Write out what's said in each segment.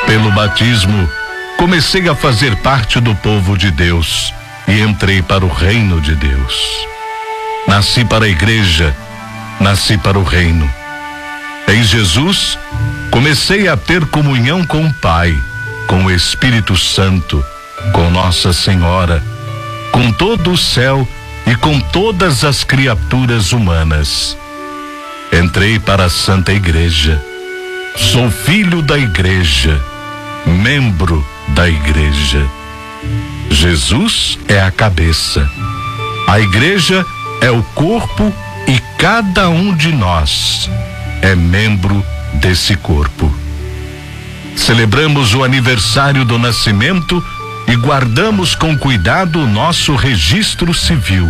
Pelo batismo, comecei a fazer parte do povo de Deus e entrei para o reino de Deus. Nasci para a igreja, nasci para o reino. Em Jesus, comecei a ter comunhão com o Pai, com o Espírito Santo, com Nossa Senhora, com todo o céu e com todas as criaturas humanas. Entrei para a Santa Igreja. Sou filho da Igreja, membro da Igreja. Jesus é a cabeça. A Igreja é o corpo e cada um de nós é membro desse corpo. Celebramos o aniversário do nascimento e guardamos com cuidado o nosso registro civil.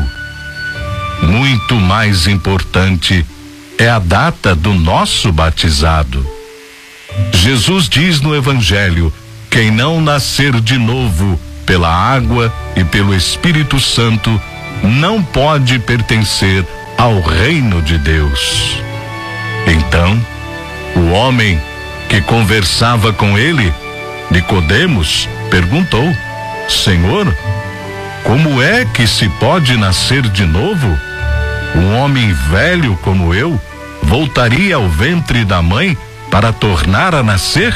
Muito mais importante é a data do nosso batizado. Jesus diz no Evangelho: quem não nascer de novo pela água e pelo Espírito Santo não pode pertencer ao reino de Deus. Então, o homem que conversava com ele, Nicodemos, perguntou: Senhor, como é que se pode nascer de novo? Um homem velho como eu voltaria ao ventre da mãe para tornar a nascer?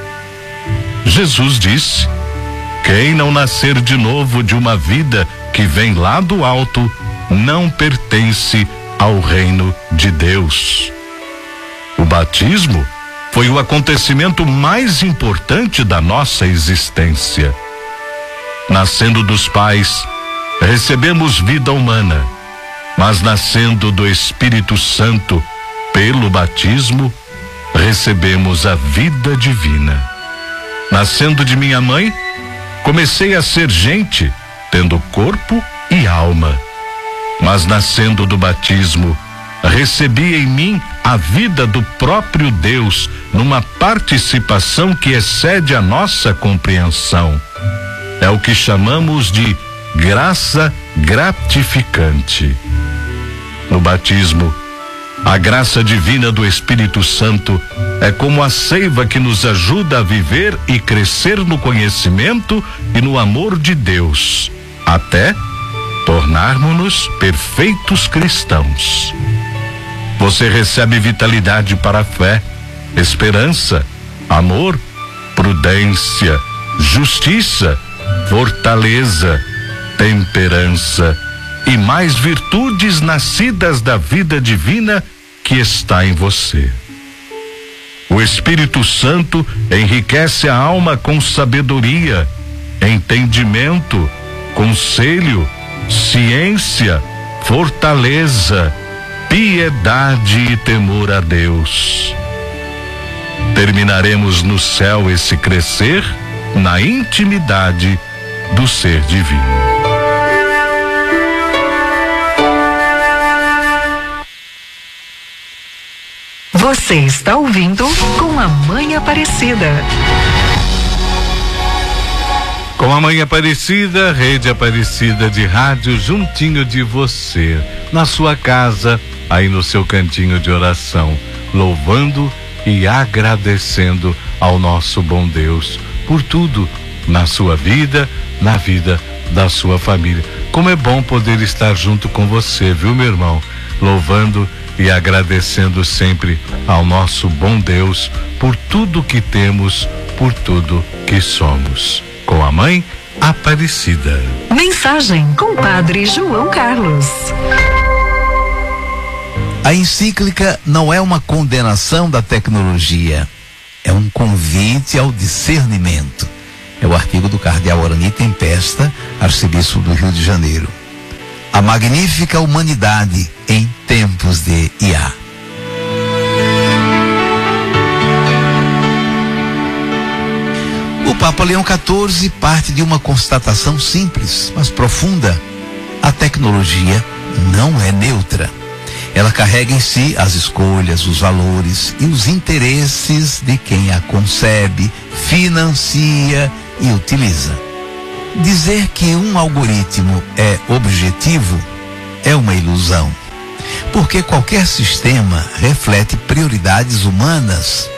Jesus disse: quem não nascer de novo de uma vida que vem lá do alto, não pertence ao reino de Deus. O batismo foi o acontecimento mais importante da nossa existência. Nascendo dos pais, recebemos vida humana, mas nascendo do Espírito Santo, pelo batismo, recebemos a vida divina. Nascendo de minha mãe, comecei a ser gente, tendo corpo e alma. Mas nascendo do batismo, recebi em mim a vida do próprio Deus, numa participação que excede a nossa compreensão. É o que chamamos de graça gratificante. No batismo, a graça divina do Espírito Santo é como a seiva que nos ajuda a viver e crescer no conhecimento e no amor de Deus, até tornarmos-nos perfeitos cristãos. Você recebe vitalidade para a fé, esperança, amor, prudência, justiça, fortaleza, temperança e mais virtudes nascidas da vida divina que está em você. O Espírito Santo enriquece a alma com sabedoria, entendimento, conselho, ciência, fortaleza, piedade e temor a Deus. Terminaremos no céu esse crescer na intimidade do ser divino. Você está ouvindo Com a Mãe Aparecida. Com a Mãe Aparecida, Rede Aparecida de Rádio, juntinho de você, na sua casa, aí no seu cantinho de oração, louvando e agradecendo ao nosso bom Deus por tudo na sua vida, na vida da sua família. Como é bom poder estar junto com você, viu, meu irmão? Louvando e agradecendo sempre ao nosso bom Deus por tudo que temos, por tudo que somos. Com a Mãe Aparecida. Mensagem com Padre João Carlos. A encíclica não é uma condenação da tecnologia, é um convite ao discernimento. É o artigo do cardeal Orani Tempesta, arcebispo do Rio de Janeiro. A magnífica humanidade em tempos de IA. O Papa Leão XIV parte de uma constatação simples, mas profunda. A tecnologia não é neutra. Ela carrega em si as escolhas, os valores e os interesses de quem a concebe, financia e utiliza. Dizer que um algoritmo é objetivo é uma ilusão, porque qualquer sistema reflete prioridades humanas